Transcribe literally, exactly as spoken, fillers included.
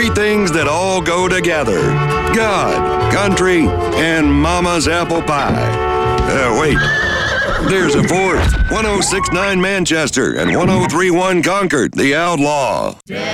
three things that all go together: God, country, and Mama's apple pie. Uh, wait. There's a fourth. one oh six point nine Manchester and one oh three point one Concord, the Outlaw.